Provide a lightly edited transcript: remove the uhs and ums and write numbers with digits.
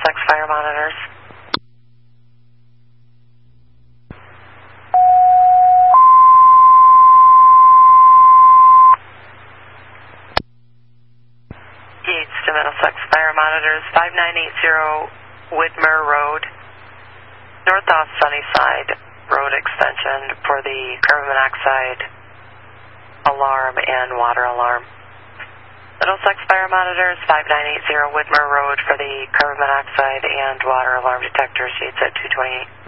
Middlesex Fire Monitors. Yates to Middlesex Fire Monitors, 5980 Whitmer Road, north off Sunnyside Road extension for the carbon monoxide alarm and water alarm. Middlesex Fire Monitors, 5980 Whitmer Road for the carbon monoxide and water alarm detectors, Yates at 228.